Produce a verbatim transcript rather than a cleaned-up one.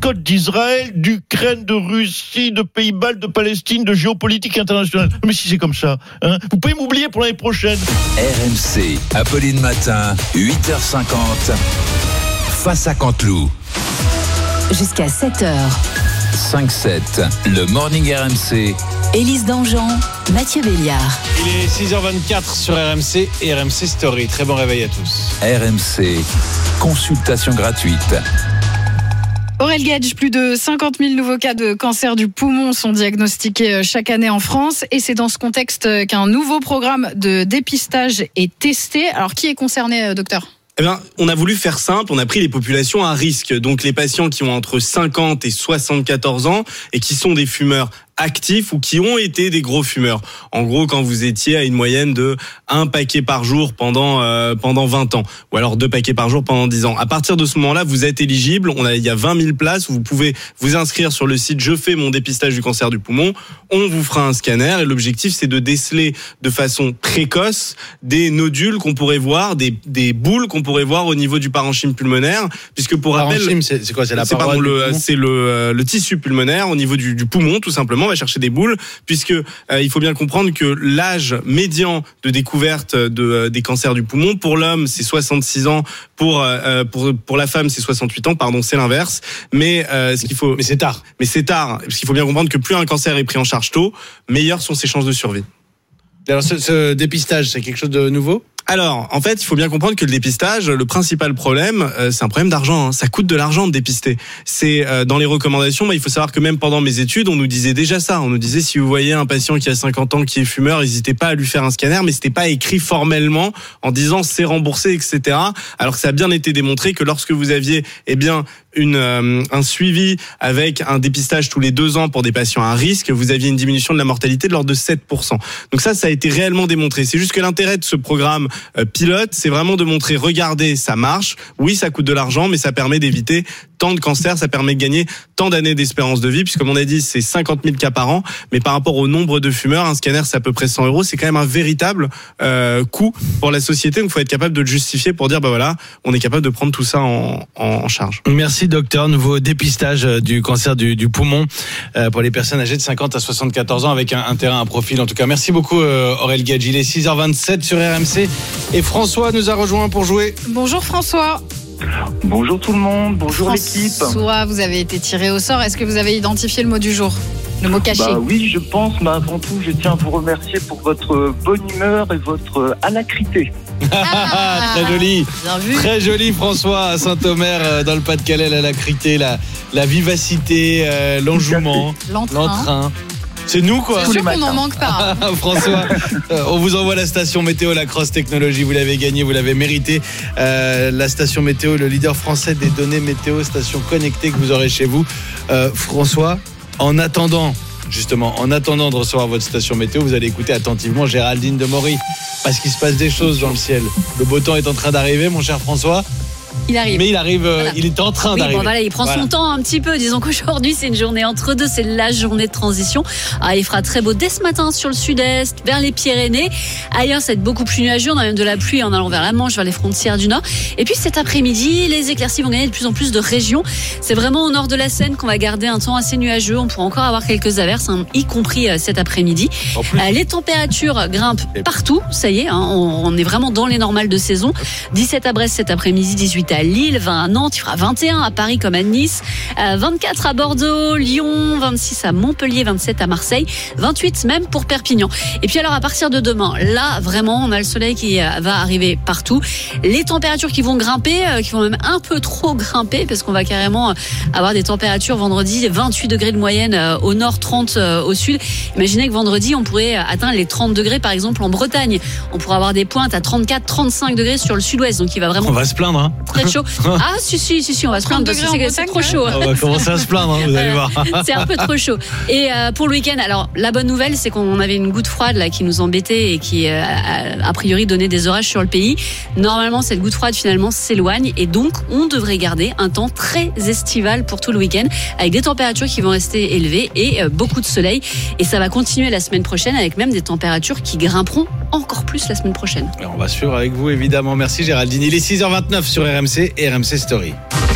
boycott d'Israël, d'Ukraine, de Russie, de Pays-Bas, de Palestine, de géopolitique internationale. Mais si c'est comme ça, hein, vous pouvez m'oublier pour l'année prochaine. R M C, Apolline Matin, huit heures cinquante, face à Canteloup. Jusqu'à sept heures. cinq sept, le Morning R M C. Élise Dangean, Mathieu Béliard. Il est six heures vingt-quatre sur R M C et R M C Story. Très bon réveil à tous. R M C, consultation gratuite. Aurel Gage, plus de cinquante mille nouveaux cas de cancer du poumon sont diagnostiqués chaque année en France. Et c'est dans ce contexte qu'un nouveau programme de dépistage est testé. Alors, qui est concerné, docteur ? Eh bien, on a voulu faire simple, on a pris les populations à risque, donc les patients qui ont entre cinquante et soixante-quatorze ans et qui sont des fumeurs actifs ou qui ont été des gros fumeurs. En gros, quand vous étiez à une moyenne de un paquet par jour pendant euh, pendant vingt ans, ou alors deux paquets par jour pendant dix ans. À partir de ce moment-là, vous êtes éligible. On a, il y a vingt mille places où vous pouvez vous inscrire sur le site Je fais mon dépistage du cancer du poumon. On vous fera un scanner et l'objectif, c'est de déceler de façon précoce des nodules qu'on pourrait voir, des des boules qu'on pourrait voir au niveau du parenchyme pulmonaire, puisque pour rappel, parenchyme, c'est, c'est quoi, c'est la c'est, paroi pardon, du le, poumon c'est le le tissu pulmonaire au niveau du, du poumon, tout simplement. On va chercher des boules, puisque euh, il faut bien comprendre que l'âge médian de découverte de euh, des cancers du poumon pour l'homme c'est soixante-six ans, pour euh, pour pour la femme c'est soixante-huit ans, pardon, c'est l'inverse. Mais euh, ce qu'il faut, mais c'est tard. Mais c'est tard, parce qu'il faut bien comprendre que plus un cancer est pris en charge tôt, meilleures sont ses chances de survie. Alors ce, ce dépistage, c'est quelque chose de nouveau ? Alors, en fait, il faut bien comprendre que le dépistage, le principal problème, euh, c'est un problème d'argent. Hein. Ça coûte de l'argent de dépister. C'est euh, dans les recommandations, bah, il faut savoir que même pendant mes études, on nous disait déjà ça. On nous disait, si vous voyez un patient qui a cinquante ans, qui est fumeur, n'hésitez pas à lui faire un scanner, mais c'était pas écrit formellement en disant c'est remboursé, et cetera. Alors que ça a bien été démontré que lorsque vous aviez, eh bien, une euh, un suivi avec un dépistage tous les deux ans pour des patients à risque, vous aviez une diminution de la mortalité de l'ordre de sept pour cent. Donc ça, ça a été réellement démontré. C'est juste que l'intérêt de ce programme euh, pilote, c'est vraiment de montrer, regardez, ça marche. Oui, ça coûte de l'argent, mais ça permet d'éviter tant de cancers, ça permet de gagner tant d'années d'espérance de vie, puisque comme on a dit, c'est cinquante mille cas par an. Mais par rapport au nombre de fumeurs, un scanner, c'est à peu près cent euros. C'est quand même un véritable euh, coût pour la société. Donc, il faut être capable de le justifier pour dire, bah voilà, on est capable de prendre tout ça en, en charge. Merci docteur. Nouveau dépistage du cancer du, du poumon euh, pour les personnes âgées de cinquante à soixante-quatorze ans avec un, un terrain, un profil. En tout cas, merci beaucoup euh, Aurel Gage. Il est six heures vingt-sept sur R M C et François nous a rejoint pour jouer. Bonjour François. Bonjour tout le monde, bonjour François, l'équipe. François, vous avez été tiré au sort. Est-ce que vous avez identifié le mot du jour ? Le mot caché ? Bah oui, je pense, mais avant tout, je tiens à vous remercier pour votre bonne humeur et votre alacrité. Ah, très joli, bien vu. Très joli François à Saint-Omer dans le Pas-de-Calais, l'alacrité, la, la vivacité, euh, l'enjouement, l'entrain. l'entrain. C'est nous quoi. C'est sûr qu'on n'en manque pas. Hein. François, euh, on vous envoie la station météo Lacrosse Technologies. Vous l'avez gagné, vous l'avez mérité. Euh, la station météo, le leader français des données météo, station connectée que vous aurez chez vous. Euh, François, en attendant, justement, en attendant de recevoir votre station météo, vous allez écouter attentivement Géraldine de Maury, parce qu'il se passe des choses dans le ciel. Le beau temps est en train d'arriver, mon cher François. Il arrive. Mais il arrive, euh, Voilà. il est en train Oui, d'arriver. bon, voilà, il prend Voilà. son temps un petit peu. Disons qu'aujourd'hui, c'est une journée entre deux. C'est la journée de transition. Ah, il fera très beau dès ce matin sur le sud-est, vers les Pyrénées. Ailleurs, ça va être beaucoup plus nuageux. On a même de la pluie en allant vers la Manche, vers les frontières du Nord. Et puis cet après-midi, les éclaircies vont gagner de plus en plus de régions. C'est vraiment au nord de la Seine qu'on va garder un temps assez nuageux. On pourra encore avoir quelques averses, hein, y compris euh, cet après-midi. En plus, Euh, les températures grimpent Et- partout. Ça y est, hein, on, on est vraiment dans les normales de saison. dix-sept à Brest cet après-midi, dix-huit à Lille, vingt à Nantes, il fera vingt et un à Paris comme à Nice, euh, vingt-quatre à Bordeaux, Lyon, vingt-six à Montpellier, vingt-sept à Marseille, vingt-huit même pour Perpignan. Et puis alors à partir de demain, là vraiment on a le soleil qui euh, va arriver partout. Les températures qui vont grimper, euh, qui vont même un peu trop grimper parce qu'on va carrément euh, avoir des températures vendredi vingt-huit degrés de moyenne euh, au nord, trente euh, au sud. Imaginez que vendredi on pourrait euh, atteindre les trente degrés par exemple en Bretagne. On pourrait avoir des pointes à trente-quatre, trente-cinq degrés sur le sud-ouest, donc il va vraiment on va se plaindre. Hein. très chaud. Ah si si si si, on va se plaindre parce que c'est, c'est trop chaud. On va commencer à se plaindre, hein, vous allez voir. C'est un peu trop chaud. Et euh, pour le week-end, alors la bonne nouvelle, c'est qu'on avait une goutte froide là qui nous embêtait et qui euh, a, a priori donnait des orages sur le pays. Normalement, cette goutte froide finalement s'éloigne et donc on devrait garder un temps très estival pour tout le week-end avec des températures qui vont rester élevées et euh, beaucoup de soleil. Et ça va continuer la semaine prochaine avec même des températures qui grimperont encore plus la semaine prochaine. Et on va suivre avec vous évidemment. Merci Géraldine. Il est six heures vingt-neuf sur R M C et R M C Story.